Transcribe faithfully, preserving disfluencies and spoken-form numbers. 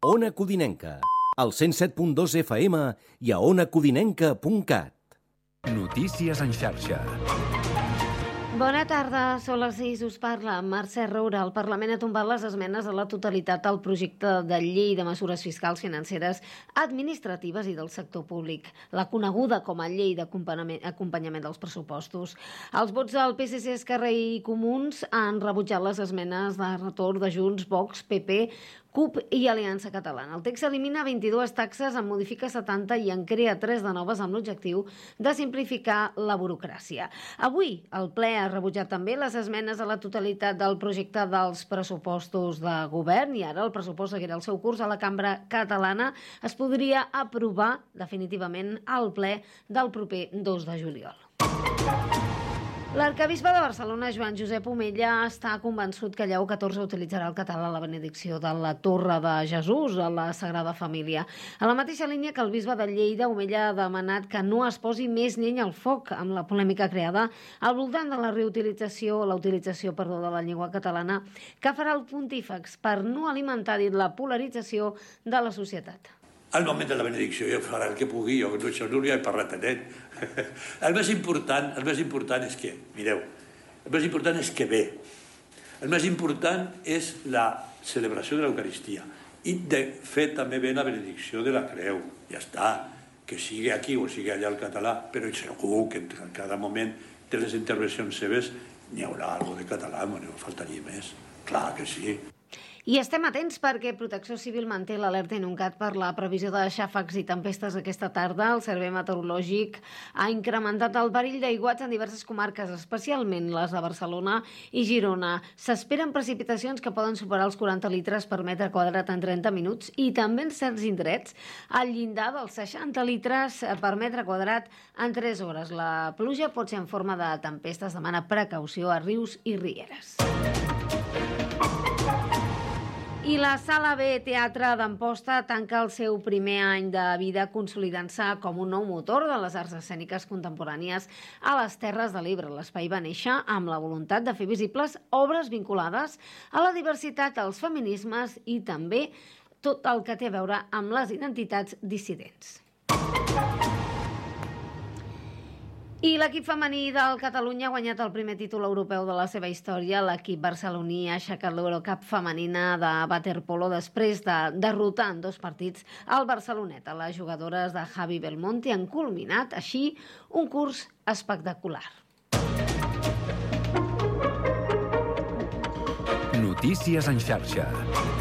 Ona Codinenca, al cent set punt dos F M i a ona codinenca punt cat. Notícies en xarxa. Bona tarda, són les sis, us parla Mercè Roura. El Parlament ha tombat les esmenes a la totalitat al projecte de llei de mesures fiscals, financeres, administratives i del sector públic, la coneguda com a llei d'acompanyament dels pressupostos. Els vots del P S C, Esquerra i Comuns han rebutjat les esmenes de retorn de Junts, Vox, P P, CUP i Aliança Catalana. El text elimina vint-i-dues taxes, en modifica setanta i en crea tres de noves amb l'objectiu de simplificar la burocràcia. Avui el ple ha rebutjat també les esmenes a la totalitat del projecte dels pressupostos de govern i ara el pressupost seguirà el seu curs a la Cambra Catalana. Es podria aprovar definitivament al ple del proper dos de juliol. L'arquebisbe de Barcelona, Joan Josep Omella, està convençut que Lleó catorze utilitzarà el català a la benedicció de la Torre de Jesús a la Sagrada Família. A la mateixa línia que el bisbe de Lleida, Omella ha demanat que no es posi més llenya al foc amb la polèmica creada al voltant de la reutilització o la utilització, perdó, de la llengua catalana, que farà el pontífex per no alimentar, dit, la polarització de la societat. Al moment de la benedicció jo faré el que pugui, jo no, no li he parlat a ell. El més important, el més important és que, mireu, el més important és que ve. El més important és la celebració de l'Eucaristia i de fer també bé la benedicció de la creu. Ja està, que sigui aquí o sigui allà el català, però segur que en cada moment de les intervencions seves n'hi haurà alguna de català, no faltaria més. Clar que sí. I estem atents perquè Protecció Civil manté l'alerta inuncat per la previsió de xàfecs i tempestes aquesta tarda. El Servei Meteorològic ha incrementat el perill d'aiguats en diverses comarques, especialment les de Barcelona i Girona. S'esperen precipitacions que poden superar els quaranta litres per metre quadrat en trenta minuts i també en certs indrets al llindar dels seixanta litres per metre quadrat en tres hores. La pluja pot ser en forma de tempestes, demana precaució a rius i rieres. I la Sala B Teatre d'Amposta tanca el seu primer any de vida consolidant-se com un nou motor de les arts escèniques contemporànies a les Terres de l'Ebre. L'espai va néixer amb la voluntat de fer visibles obres vinculades a la diversitat, als feminismes i també tot el que té a veure amb les identitats dissidents. I l'equip femení del Catalunya ha guanyat el primer títol europeu de la seva història. L'equip barceloní ha aixecat l'Eurocup femenina de waterpolo després de derrotar en dos partits al Barceloneta. Les jugadores de Javi Belmonte han culminat així un curs espectacular. Notícies en xarxa.